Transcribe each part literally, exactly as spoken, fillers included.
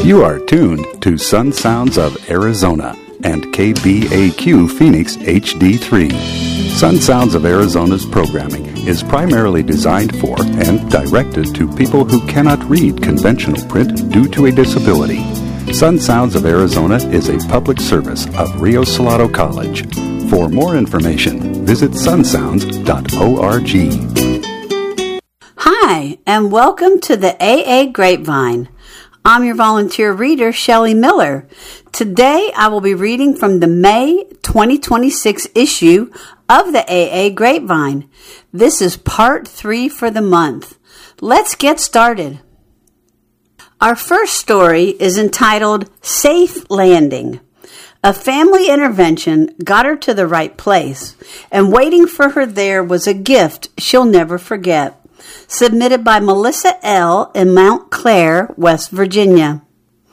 You are tuned to Sun Sounds of Arizona and K B A Q Phoenix H D three. Sun Sounds of Arizona's programming is primarily designed for and directed to people who cannot read conventional print due to a disability. Sun Sounds of Arizona is a public service of Rio Salado College. For more information, visit sun sounds dot org. Hi, and welcome to the A A Grapevine. I'm your volunteer reader, Shelley Miller. Today, I will be reading from the May twenty twenty-six issue of the A A Grapevine. This is part three for the month. Let's get started. Our first story is entitled Safe Landing. A family intervention got her to the right place, and waiting for her there was a gift she'll never forget. Submitted by Melissa L. in Mount Clair, West Virginia.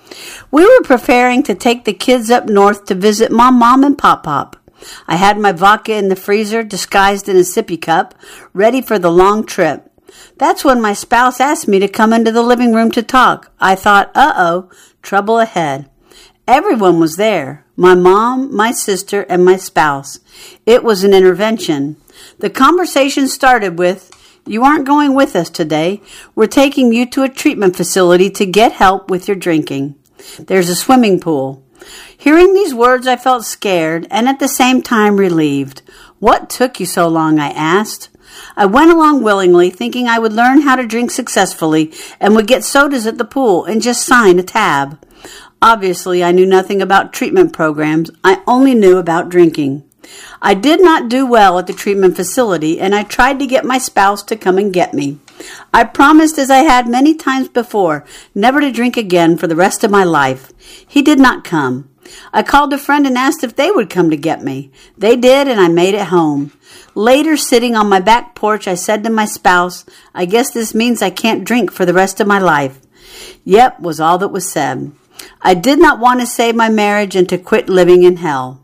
We were preparing to take the kids up north to visit my mom and Pop Pop. I had my vodka in the freezer, disguised in a sippy cup, ready for the long trip. That's when my spouse asked me to come into the living room to talk. I thought, uh-oh, trouble ahead. Everyone was there. My mom, my sister, and my spouse. It was an intervention. The conversation started with, "You aren't going with us today. We're taking you to a treatment facility to get help with your drinking. There's a swimming pool." Hearing these words, I felt scared and at the same time relieved. "What took you so long?" I asked. I went along willingly, thinking I would learn how to drink successfully and would get sodas at the pool and just sign a tab. Obviously, I knew nothing about treatment programs. I only knew about drinking. I did not do well at the treatment facility, and I tried to get my spouse to come and get me. I promised, as I had many times before, never to drink again for the rest of my life. He did not come. I called a friend and asked if they would come to get me. They did, and I made it home. Later, sitting on my back porch, I said to my spouse, "I guess this means I can't drink for the rest of my life." "Yep," was all that was said. I did not want to save my marriage and to quit living in hell.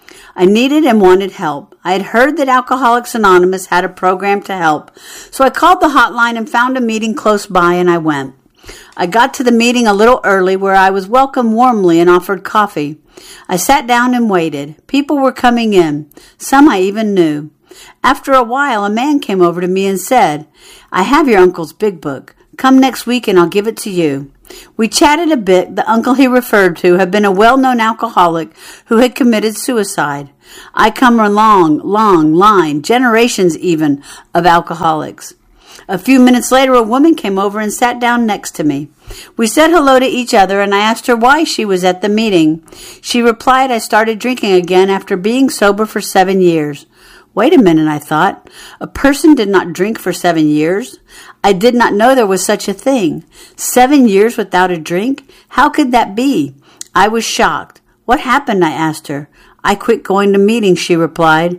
I needed and wanted help. I had heard that Alcoholics Anonymous had a program to help, so I called the hotline and found a meeting close by, and I went. I got to the meeting a little early, where I was welcomed warmly and offered coffee. I sat down and waited. People were coming in. Some I even knew. After a while, a man came over to me and said, "I have your uncle's big book. Come next week and I'll give it to you." We chatted a bit. The uncle he referred to had been a well-known alcoholic who had committed suicide. I come from a long, long line, generations even, of alcoholics. A few minutes later, a woman came over and sat down next to me. We said hello to each other, and I asked her why she was at the meeting. She replied, "I started drinking again after being sober for seven years. Wait a minute, I thought. A person did not drink for seven years? I did not know there was such a thing. Seven years without a drink? How could that be? I was shocked. What happened? I asked her. I quit going to meetings, she replied.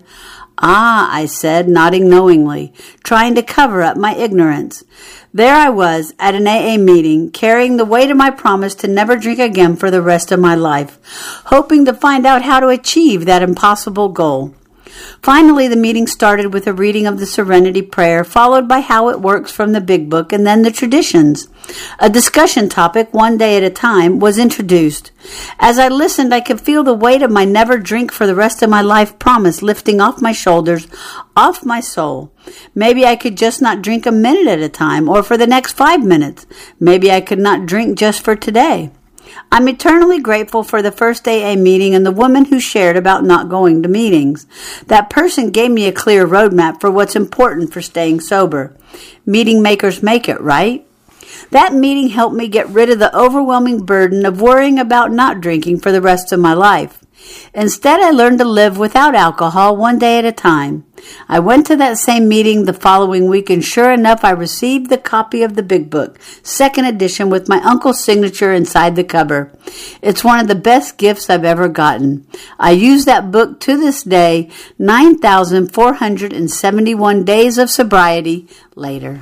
Ah, I said, nodding knowingly, trying to cover up my ignorance. There I was at an A A meeting, carrying the weight of my promise to never drink again for the rest of my life, hoping to find out how to achieve that impossible goal. Finally, the meeting started with a reading of the Serenity Prayer, followed by how it works from the Big Book, and then the traditions. A discussion topic, one day at a time, was introduced. As I listened, I could feel the weight of my never drink for the rest of my life promise lifting off my shoulders, off my soul. Maybe I could just not drink a minute at a time, or for the next five minutes. Maybe I could not drink just for today. I'm eternally grateful for the first A A meeting and the woman who shared about not going to meetings. That person gave me a clear roadmap for what's important for staying sober. Meeting makers make it, right? That meeting helped me get rid of the overwhelming burden of worrying about not drinking for the rest of my life. Instead, I learned to live without alcohol one day at a time. I went to that same meeting the following week, and sure enough, I received the copy of the Big Book, second edition, with my uncle's signature inside the cover. It's one of the best gifts I've ever gotten. I use that book to this day, nine thousand four hundred seventy-one days of sobriety later.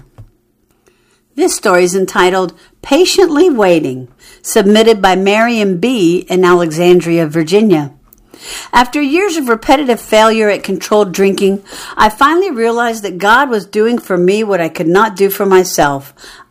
This story is entitled Patiently Waiting, submitted by Marion B. in Alexandria, Virginia. After years of repetitive failure at controlled drinking, I finally realized that God was doing for me what I could not do for myself.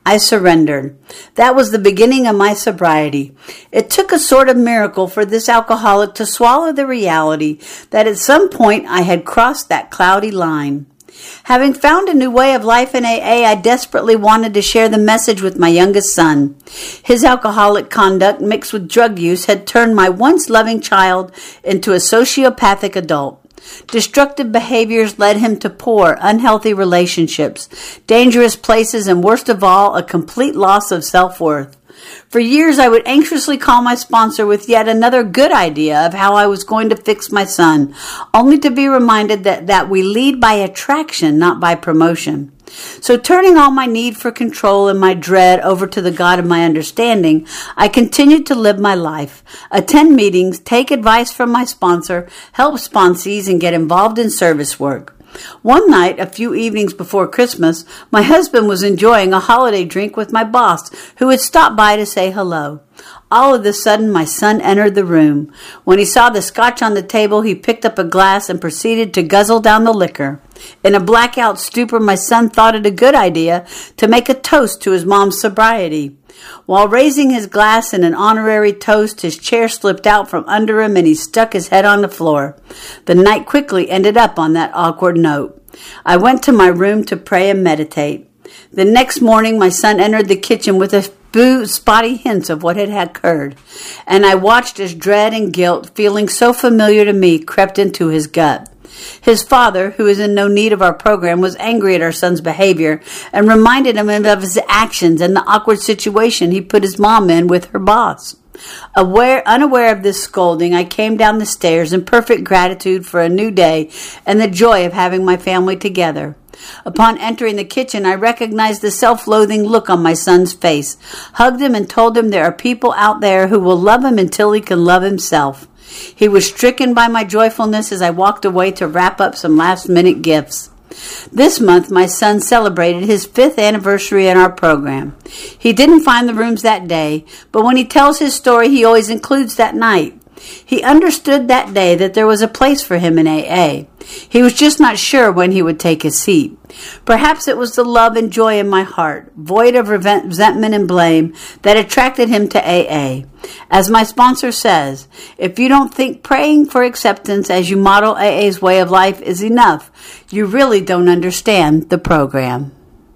I surrendered. That was the beginning of my sobriety. It took a sort of miracle for this alcoholic to swallow the reality that at some point I had crossed that cloudy line. Having found a new way of life in A A, I desperately wanted to share the message with my youngest son. His alcoholic conduct mixed with drug use had turned my once loving child into a sociopathic adult. Destructive behaviors led him to poor, unhealthy relationships, dangerous places, and worst of all, a complete loss of self-worth. For years, I would anxiously call my sponsor with yet another good idea of how I was going to fix my son, only to be reminded that, that we lead by attraction, not by promotion. So turning all my need for control and my dread over to the God of my understanding, I continued to live my life, attend meetings, take advice from my sponsor, help sponsees, and get involved in service work. One night, a few evenings before Christmas, my husband was enjoying a holiday drink with my boss, who had stopped by to say hello. All of a sudden, my son entered the room. When he saw the scotch on the table, he picked up a glass and proceeded to guzzle down the liquor. In a blackout stupor, my son thought it a good idea to make a toast to his mom's sobriety. While raising his glass in an honorary toast, his chair slipped out from under him and he stuck his head on the floor. The night quickly ended up on that awkward note. I went to my room to pray and meditate. The next morning, my son entered the kitchen with a few spotty hints of what had occurred, and I watched as dread and guilt, feeling so familiar to me, crept into his gut. His father, who is in no need of our program, was angry at our son's behavior and reminded him of his actions and the awkward situation he put his mom in with her boss. Aware, unaware of this scolding, I came down the stairs in perfect gratitude for a new day and the joy of having my family together. Upon entering the kitchen, I recognized the self-loathing look on my son's face, hugged him, and told him there are people out there who will love him until he can love himself. He was stricken by my joyfulness as I walked away to wrap up some last-minute gifts. This month, my son celebrated his fifth anniversary in our program. He didn't find the rooms that day, but when he tells his story, he always includes that night. He understood that day that there was a place for him in A A. He was just not sure when he would take his seat. Perhaps it was the love and joy in my heart, void of resentment and blame, that attracted him to A A. As my sponsor says, if you don't think praying for acceptance as you model A A's way of life is enough, you really don't understand the program.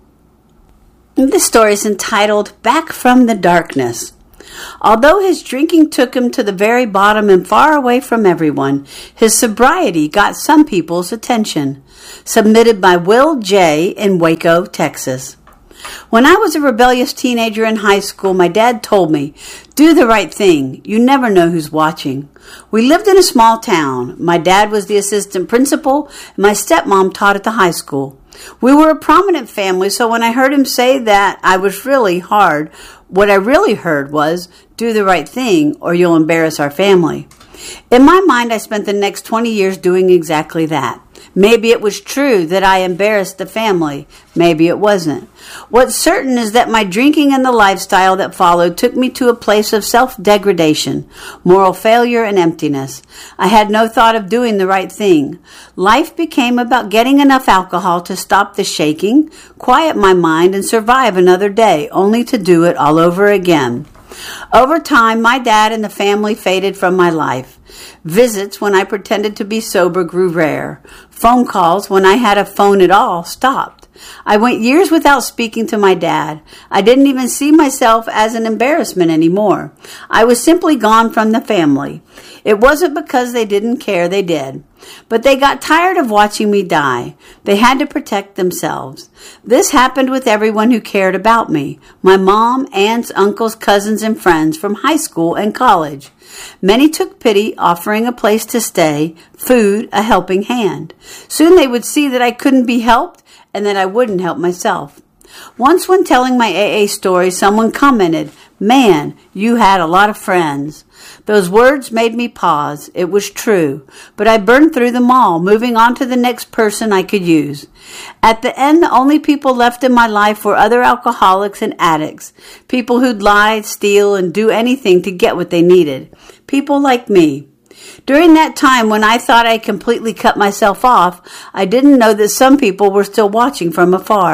This story is entitled Back from the Darkness. Although his drinking took him to the very bottom and far away from everyone, his sobriety got some people's attention. Submitted by Will J. in Waco, Texas. When I was a rebellious teenager in high school, my dad told me, "Do the right thing. You never know who's watching." We lived in a small town. My dad was the assistant principal, and my stepmom taught at the high school. We were a prominent family, so when I heard him say that, I was really hard. What I really heard was, do the right thing or you'll embarrass our family. In my mind, I spent the next twenty years doing exactly that. Maybe it was true that I embarrassed the family. Maybe it wasn't. What's certain is that my drinking and the lifestyle that followed took me to a place of self-degradation, moral failure, and emptiness. I had no thought of doing the right thing. Life became about getting enough alcohol to stop the shaking, quiet my mind, and survive another day, only to do it all over again. Over time, my dad and the family faded from my life. Visits when I pretended to be sober grew rare. Phone calls when I had a phone at all stopped. I went years without speaking to my dad. I didn't even see myself as an embarrassment anymore. I was simply gone from the family. It wasn't because they didn't care, they did. But they got tired of watching me die. They had to protect themselves. This happened with everyone who cared about me. My mom, aunts, uncles, cousins, and friends from high school and college. Many took pity, offering a place to stay, food, a helping hand. Soon they would see that I couldn't be helped and that I wouldn't help myself. Once when telling my A A story, someone commented, "Man, you had a lot of friends." Those words made me pause. It was true, but I burned through them all, moving on to the next person I could use. At the end, the only people left in my life were other alcoholics and addicts, people who'd lie, steal, and do anything to get what they needed. People like me. During that time when I thought I completely cut myself off, I didn't know that some people were still watching from afar.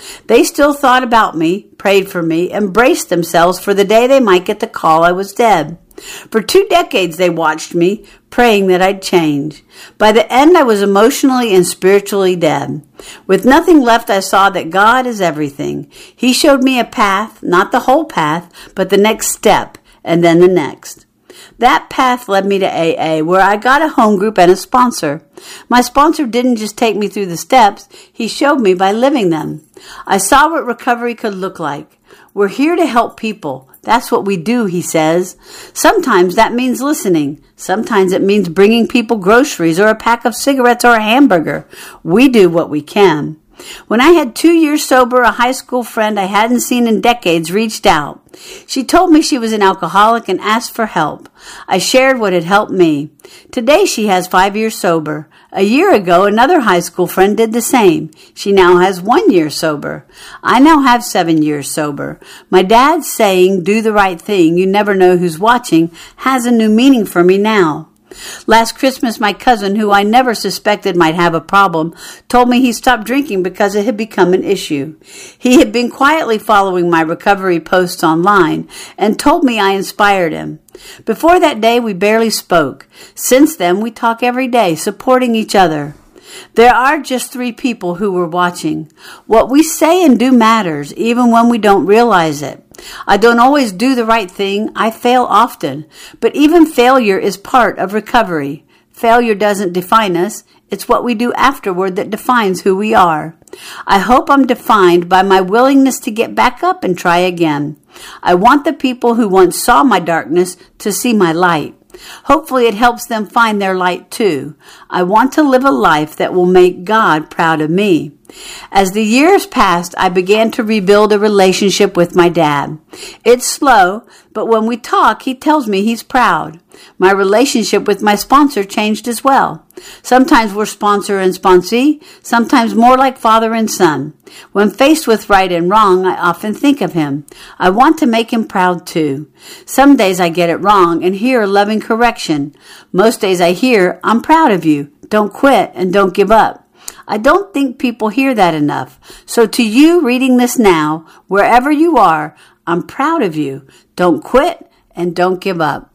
They still thought about me, prayed for me, and braced themselves for the day they might get the call I was dead. For two decades they watched me, praying that I'd change. By the end, I was emotionally and spiritually dead. With nothing left, I saw that God is everything. He showed me a path, not the whole path, but the next step, and then the next. That path led me to A A, where I got a home group and a sponsor. My sponsor didn't just take me through the steps, he showed me by living them. I saw what recovery could look like. We're here to help people. That's what we do, he says. Sometimes that means listening. Sometimes it means bringing people groceries or a pack of cigarettes or a hamburger. We do what we can. When I had two years sober, a high school friend I hadn't seen in decades reached out. She told me she was an alcoholic and asked for help. I shared what had helped me. Today she has five years sober. A year ago, another high school friend did the same. She now has one year sober. I now have seven years sober. My dad's saying, do the right thing, you never know who's watching, has a new meaning for me now. Last Christmas, my cousin, who I never suspected might have a problem, told me he stopped drinking because it had become an issue. He had been quietly following my recovery posts online and told me I inspired him. Before that day, we barely spoke. Since then, we talk every day, supporting each other. There are just three people who were watching. What we say and do matters, even when we don't realize it. I don't always do the right thing. I fail often. But even failure is part of recovery. Failure doesn't define us. It's what we do afterward that defines who we are. I hope I'm defined by my willingness to get back up and try again. I want the people who once saw my darkness to see my light. Hopefully it helps them find their light too. I want to live a life that will make God proud of me. As the years passed, I began to rebuild a relationship with my dad. It's slow, but when we talk, he tells me he's proud. My relationship with my sponsor changed as well. Sometimes we're sponsor and sponsee, sometimes more like father and son. When faced with right and wrong, I often think of him. I want to make him proud too. Some days I get it wrong and hear loving correction. Most days I hear, I'm proud of you. Don't quit and don't give up. I don't think people hear that enough. So to you reading this now, wherever you are, I'm proud of you. Don't quit and don't give up.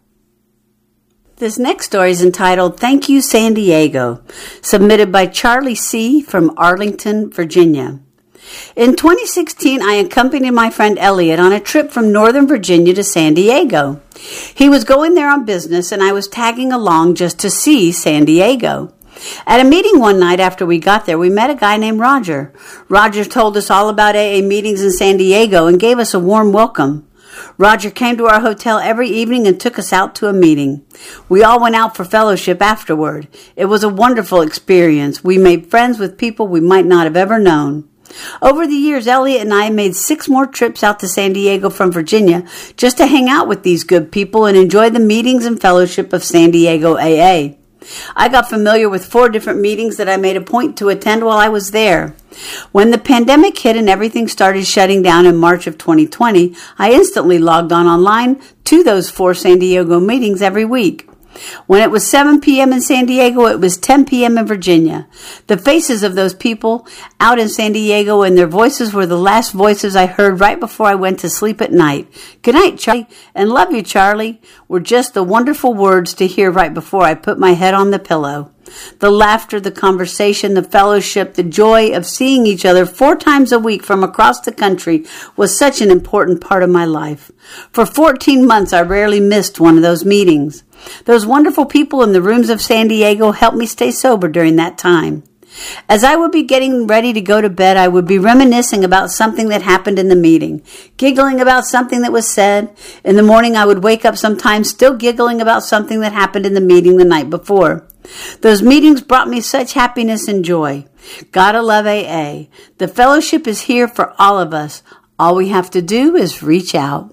This next story is entitled Thank You, San Diego, submitted by Charlie C. from Arlington, Virginia. In twenty sixteen, I accompanied my friend Elliot on a trip from Northern Virginia to San Diego. He was going there on business, and I was tagging along just to see San Diego. At a meeting one night after we got there, we met a guy named Roger. Roger told us all about A A meetings in San Diego and gave us a warm welcome. Roger came to our hotel every evening and took us out to a meeting. We all went out for fellowship afterward. It was a wonderful experience. We made friends with people we might not have ever known. Over the years, Elliot and I made six more trips out to San Diego from Virginia just to hang out with these good people and enjoy the meetings and fellowship of San Diego A A. I got familiar with four different meetings that I made a point to attend while I was there. When the pandemic hit and everything started shutting down in March of twenty twenty, I instantly logged on online to those four San Diego meetings every week. When it was seven p.m. in San Diego, it was ten p.m. in Virginia. The faces of those people out in San Diego and their voices were the last voices I heard right before I went to sleep at night. Good night, Charlie, and love you, Charlie, were just the wonderful words to hear right before I put my head on the pillow. The laughter, the conversation, the fellowship, the joy of seeing each other four times a week from across the country was such an important part of my life. For fourteen months, I rarely missed one of those meetings. Those wonderful people in the rooms of San Diego helped me stay sober during that time. As I would be getting ready to go to bed, I would be reminiscing about something that happened in the meeting, giggling about something that was said. In the morning, I would wake up sometimes still giggling about something that happened in the meeting the night before. Those meetings brought me such happiness and joy. Gotta love A A. The fellowship is here for all of us. All we have to do is reach out.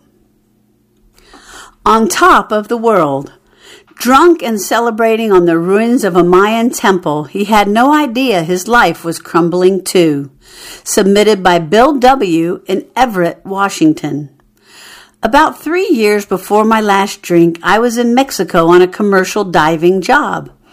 On top of the world. Drunk and celebrating on the ruins of a Mayan temple, he had no idea his life was crumbling too. Submitted by Bill W. in Everett, Washington. About three years before my last drink, I was in Mexico on a commercial diving job.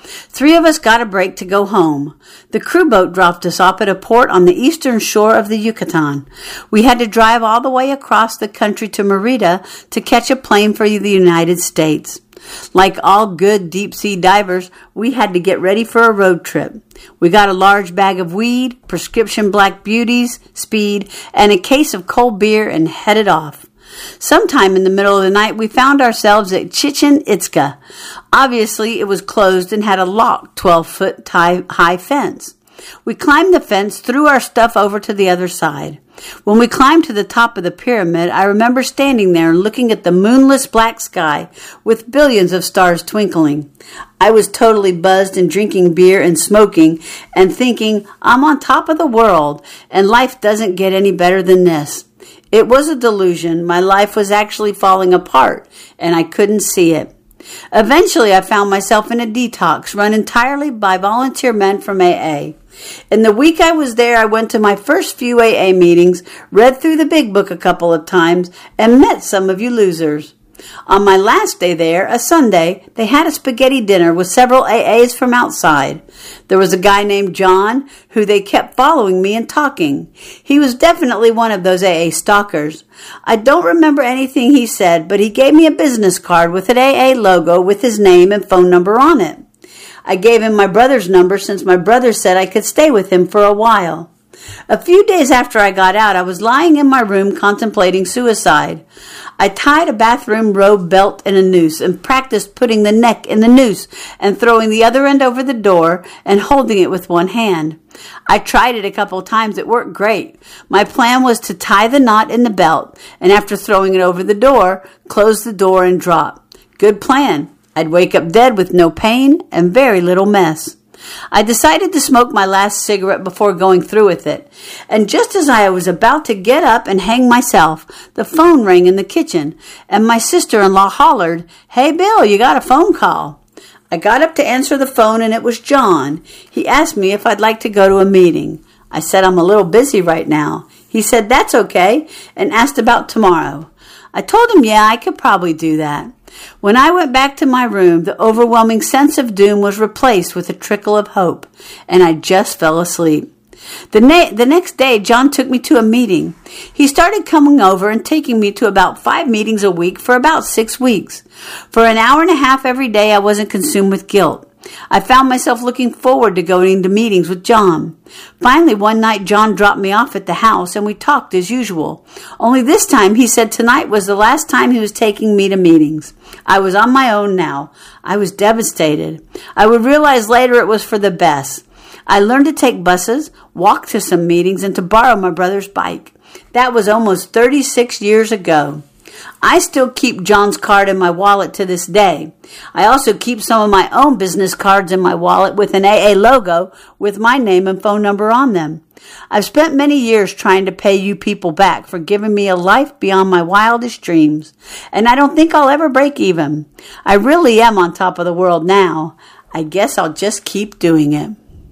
Three of us got a break to go home. The crew boat dropped us off at a port on the eastern shore of the Yucatan. We had to drive all the way across the country to Merida to catch a plane for the United States. Like all good deep-sea divers, we had to get ready for a road trip. We got a large bag of weed, prescription black beauties, speed, and a case of cold beer and headed off. Sometime in the middle of the night, we found ourselves at Chichen Itzá. Obviously, it was closed and had a locked twelve-foot high fence. We climbed the fence, threw our stuff over to the other side. When we climbed to the top of the pyramid, I remember standing there and looking at the moonless black sky with billions of stars twinkling. I was totally buzzed and drinking beer and smoking and thinking, I'm on top of the world and life doesn't get any better than this. It was a delusion. My life was actually falling apart, and I couldn't see it. Eventually, I found myself in a detox run entirely by volunteer men from A A. In the week I was there, I went to my first few A A meetings, read through the big book a couple of times, and met some of you losers. On my last day there, a Sunday, they had a spaghetti dinner with several A As from outside. There was a guy named John who they kept following me and talking. He was definitely one of those A A stalkers. I don't remember anything he said, but he gave me a business card with an A A logo with his name and phone number on it. I gave him my brother's number since my brother said I could stay with him for a while. A few days after I got out, I was lying in my room contemplating suicide. I tied a bathroom robe belt in a noose and practiced putting the neck in the noose and throwing the other end over the door and holding it with one hand. I tried it a couple of times. It worked great. My plan was to tie the knot in the belt and after throwing it over the door, close the door and drop. Good plan. I'd wake up dead with no pain and very little mess. I decided to smoke my last cigarette before going through with it. And just as I was about to get up and hang myself, the phone rang in the kitchen, and my sister-in-law hollered, "Hey, Bill, you got a phone call." I got up to answer the phone, and it was John. He asked me if I'd like to go to a meeting. I said I'm a little busy right now. He said that's okay, and asked about tomorrow. I told him, yeah, I could probably do that. When I went back to my room, the overwhelming sense of doom was replaced with a trickle of hope, and I just fell asleep. The, na- the next day, John took me to a meeting. He started coming over and taking me to about five meetings a week for about six weeks. For an hour and a half every day, I wasn't consumed with guilt. I found myself looking forward to going to meetings with John. Finally, one night, John dropped me off at the house, and we talked as usual. Only this time, he said tonight was the last time he was taking me to meetings. I was on my own now. I was devastated. I would realize later it was for the best. I learned to take buses, walk to some meetings, and to borrow my brother's bike. That was almost thirty-six years ago. I still keep John's card in my wallet to this day. I also keep some of my own business cards in my wallet with an A A logo with my name and phone number on them. I've spent many years trying to pay you people back for giving me a life beyond my wildest dreams, and I don't think I'll ever break even. I really am on top of the world now. I guess I'll just keep doing it.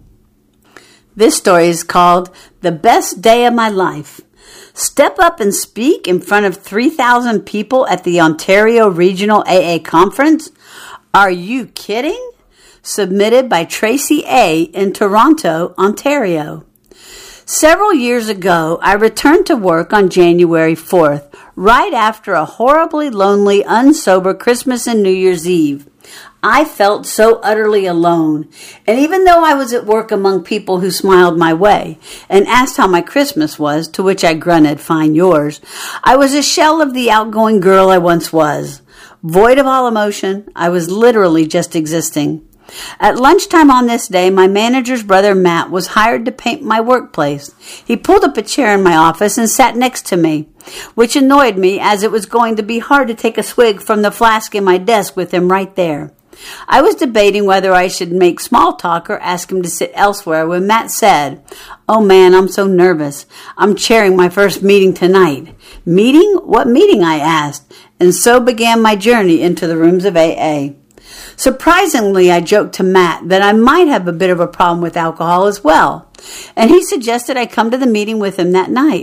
This story is called The Best Day of My Life. Step up and speak in front of three thousand people at the Ontario Regional A A Conference? Are you kidding? Submitted by Tracy A. in Toronto, Ontario. Several years ago, I returned to work on January fourth, right after a horribly lonely, unsober Christmas and New Year's Eve. I felt so utterly alone, and even though I was at work among people who smiled my way and asked how my Christmas was, to which I grunted, "Fine, yours," I was a shell of the outgoing girl I once was. Void of all emotion, I was literally just existing. At lunchtime on this day, my manager's brother Matt was hired to paint my workplace. He pulled up a chair in my office and sat next to me, which annoyed me as it was going to be hard to take a swig from the flask in my desk with him right there. I was debating whether I should make small talk or ask him to sit elsewhere when Matt said, "Oh man, I'm so nervous. I'm chairing my first meeting tonight." "Meeting? What meeting?" I asked, and so began my journey into the rooms of A A. Surprisingly, I joked to Matt that I might have a bit of a problem with alcohol as well, and he suggested I come to the meeting with him that night.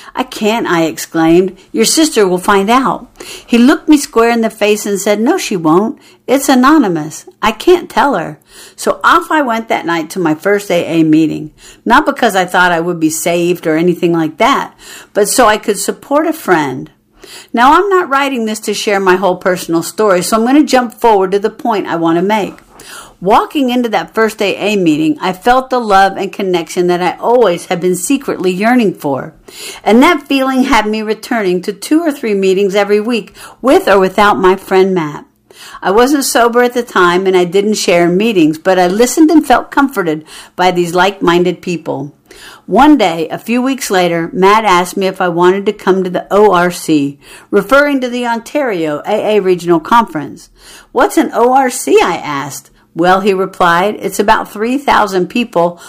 "I can't," I exclaimed. "Your sister will find out." He looked me square in the face and said, "No, she won't. It's anonymous. I can't tell her." So off I went that night to my first A A meeting, not because I thought I would be saved or anything like that, but so I could support a friend. Now, I'm not writing this to share my whole personal story, so I'm going to jump forward to the point I want to make. Walking into that first A A meeting, I felt the love and connection that I always had been secretly yearning for. And that feeling had me returning to two or three meetings every week, with or without my friend Matt. I wasn't sober at the time and I didn't share in meetings, but I listened and felt comforted by these like-minded people. One day, a few weeks later, Matt asked me if I wanted to come to the O R C, referring to the Ontario A A Regional Conference. "What's an O R C?" I asked. "Well," he replied, "it's about three thousand people."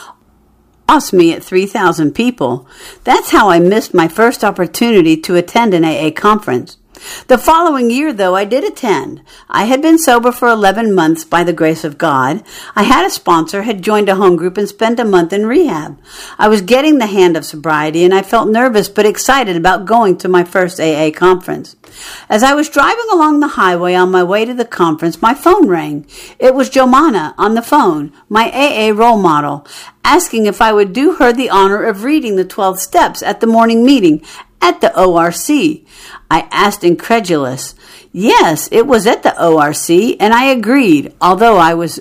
Lost me at three thousand people. That's how I missed my first opportunity to attend an A A conference. The following year, though, I did attend. I had been sober for eleven months by the grace of God. I had a sponsor, had joined a home group, and spent a month in rehab. I was getting the hand of sobriety, and I felt nervous but excited about going to my first A A conference. As I was driving along the highway on my way to the conference, my phone rang. It was Jomana on the phone, my A A role model, asking if I would do her the honor of reading the twelve steps at the morning meeting at the O R C. I asked incredulous. Yes, it was at the O R C, and I agreed, although I was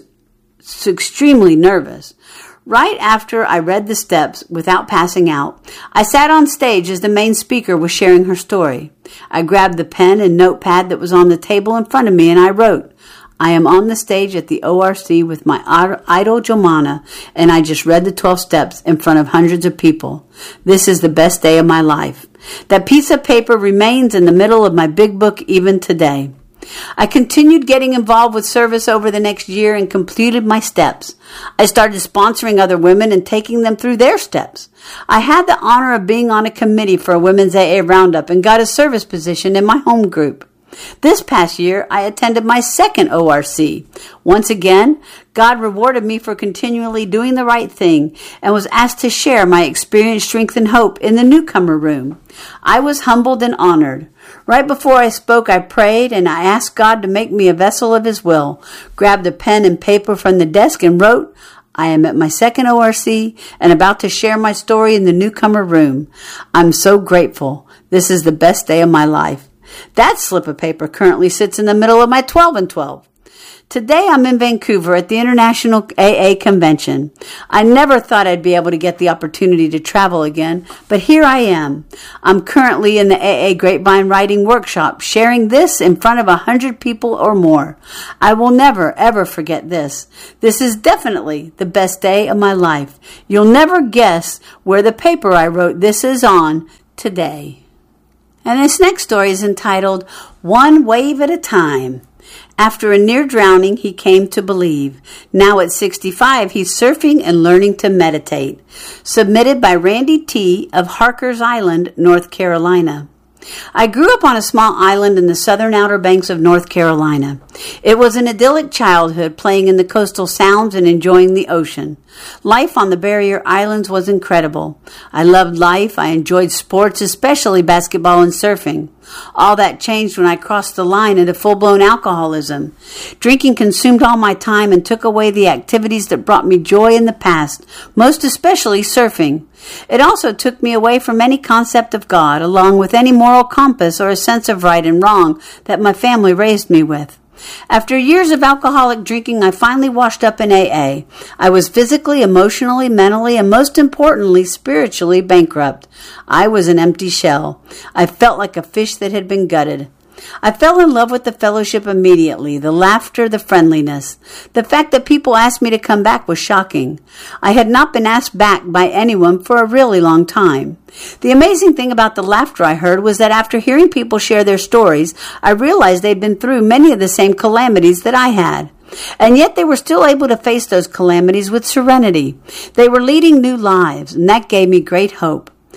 extremely nervous. Right after I read the steps without passing out, I sat on stage as the main speaker was sharing her story. I grabbed the pen and notepad that was on the table in front of me, and I wrote, "I am on the stage at the O R C with my idol Jomana, and I just read the twelve steps in front of hundreds of people. This is the best day of my life." That piece of paper remains in the middle of my big book even today. I continued getting involved with service over the next year and completed my steps. I started sponsoring other women and taking them through their steps. I had the honor of being on a committee for a women's A A roundup and got a service position in my home group. This past year, I attended my second O R C. Once again, God rewarded me for continually doing the right thing and was asked to share my experience, strength, and hope in the newcomer room. I was humbled and honored. Right before I spoke, I prayed and I asked God to make me a vessel of His will, grabbed a pen and paper from the desk and wrote, "I am at my second O R C and about to share my story in the newcomer room. I'm so grateful. This is the best day of my life." That slip of paper currently sits in the middle of my twelve and twelve. Today I'm in Vancouver at the International A A Convention. I never thought I'd be able to get the opportunity to travel again, but here I am. I'm currently in the A A Grapevine Writing Workshop, sharing this in front of a hundred people or more. I will never, ever forget this. This is definitely the best day of my life. You'll never guess where the paper I wrote this is on today. And this next story is entitled, "One Wave at a Time." After a near drowning, he came to believe. Now at sixty-five, he's surfing and learning to meditate. Submitted by Randy T. of Harkers Island, North Carolina. I grew up on a small island in the southern Outer Banks of North Carolina. It was an idyllic childhood, playing in the coastal sounds and enjoying the ocean. Life on the barrier islands was incredible. I loved life. I enjoyed sports, especially basketball and surfing. All that changed when I crossed the line into full-blown alcoholism. Drinking consumed all my time and took away the activities that brought me joy in the past, most especially surfing. It also took me away from any concept of God, along with any moral compass or a sense of right and wrong that my family raised me with. After years of alcoholic drinking, I finally washed up in A A. I was physically, emotionally, mentally, and most importantly, spiritually bankrupt. I was an empty shell. I felt like a fish that had been gutted. I fell in love with the fellowship immediately, the laughter, the friendliness. The fact that people asked me to come back was shocking. I had not been asked back by anyone for a really long time. The amazing thing about the laughter I heard was that after hearing people share their stories, I realized they'd been through many of the same calamities that I had. And yet they were still able to face those calamities with serenity. They were leading new lives, and that gave me great hope.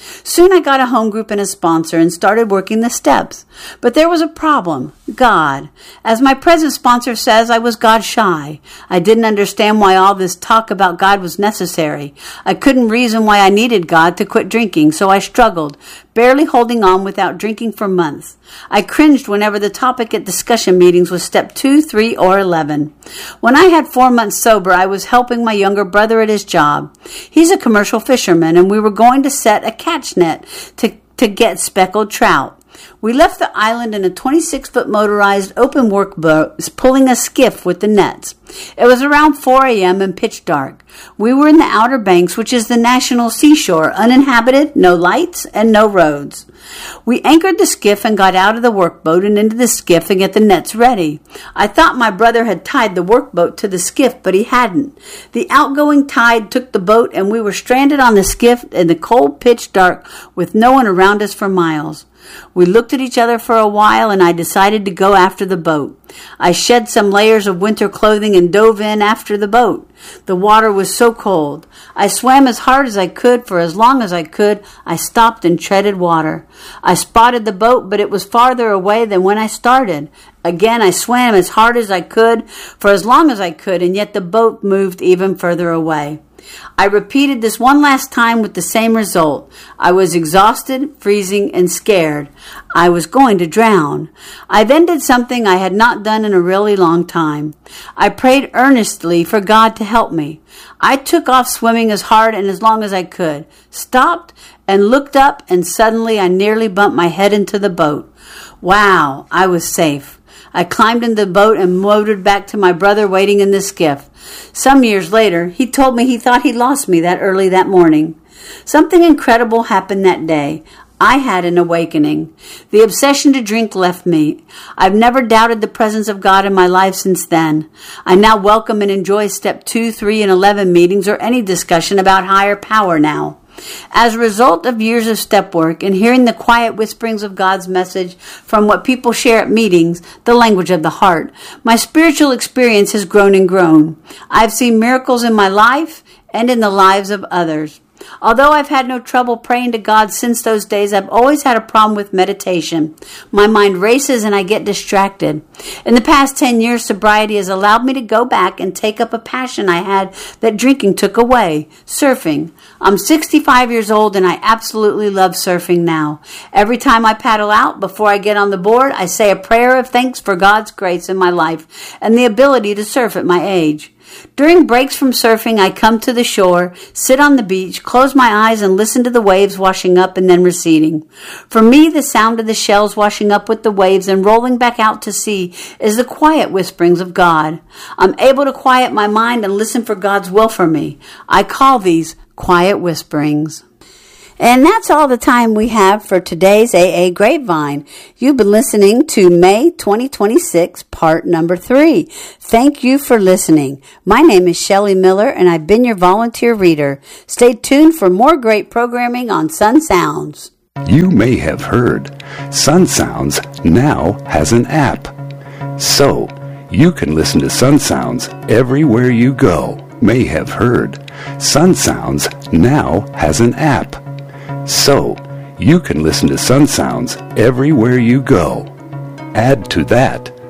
Soon I got a home group and a sponsor and started working the steps. But there was a problem, God. As my present sponsor says, I was God shy. I didn't understand why all this talk about God was necessary. I couldn't reason why I needed God to quit drinking, so I struggled, barely holding on without drinking for months. I cringed whenever the topic at discussion meetings was step two, three, or eleven. When I had four months sober, I was helping my younger brother at his job. He's a commercial fisherman, and we were going to set a catch net to, to get speckled trout. We left the island in a twenty-six foot motorized open work boat, pulling a skiff with the nets. It was around four a.m. and pitch dark. We were in the Outer Banks, which is the national seashore, uninhabited, no lights, and no roads. We anchored the skiff and got out of the workboat and into the skiff and get the nets ready. I thought my brother had tied the workboat to the skiff, but he hadn't. The outgoing tide took the boat, and we were stranded on the skiff in the cold pitch dark with no one around us for miles. We looked at each other for a while, and I decided to go after the boat. I shed some layers of winter clothing and dove in after the boat. The water was so cold. I swam as hard as I could. For as long as I could, I stopped and treaded water. I spotted the boat, but it was farther away than when I started. Again, I swam as hard as I could, for as long as I could, and yet the boat moved even further away. I repeated this one last time with the same result. I was exhausted, freezing, and scared. I was going to drown. I then did something I had not done in a really long time. I prayed earnestly for God to help me. I took off swimming as hard and as long as I could, stopped, and looked up, and suddenly I nearly bumped my head into the boat. Wow, I was safe. I climbed into the boat and motored back to my brother waiting in the skiff. Some years later, he told me he thought he'd lost me that early that morning. Something incredible happened that day. I had an awakening. The obsession to drink left me. I've never doubted the presence of God in my life since then. I now welcome and enjoy step two, three, and eleven meetings or any discussion about higher power now. As a result of years of step work and hearing the quiet whisperings of God's message from what people share at meetings, the language of the heart, my spiritual experience has grown and grown. I've seen miracles in my life and in the lives of others. Although I've had no trouble praying to God since those days, I've always had a problem with meditation. My mind races and I get distracted. In the past ten years, sobriety has allowed me to go back and take up a passion I had that drinking took away, surfing. I'm sixty-five years old and I absolutely love surfing now. Every time I paddle out, before I get on the board, I say a prayer of thanks for God's grace in my life and the ability to surf at my age. During breaks from surfing, I come to the shore, sit on the beach, close my eyes, and listen to the waves washing up and then receding. For me, the sound of the shells washing up with the waves and rolling back out to sea is the quiet whisperings of God. I'm able to quiet my mind and listen for God's will for me. I call these quiet whisperings. And that's all the time we have for today's A A Grapevine. You've been listening to May twenty twenty-six, part number three. Thank you for listening. My name is Shelley Miller, and I've been your volunteer reader. Stay tuned for more great programming on Sun Sounds. You may have heard Sun Sounds now has an app. So, you can listen to Sun Sounds everywhere you go. May have heard Sun Sounds now has an app. So, you can listen to Sun Sounds everywhere you go. Add to that,